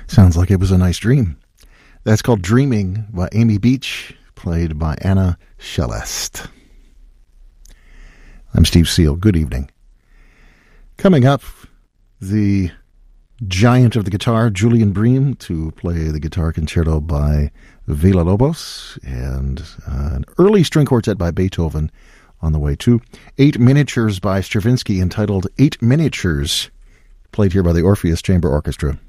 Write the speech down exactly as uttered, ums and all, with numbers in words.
Sounds like it was a nice dream. That's called Dreaming by Amy Beach, played by Anna Shellest. I'm Steve Seal. Good evening. Coming up, the giant of the guitar, Julian Bream, to play the guitar concerto by Villa-Lobos, and uh, an early string quartet by Beethoven on the way too. Eight miniatures by Stravinsky entitled Eight Miniatures, played here by the Orpheus Chamber Orchestra.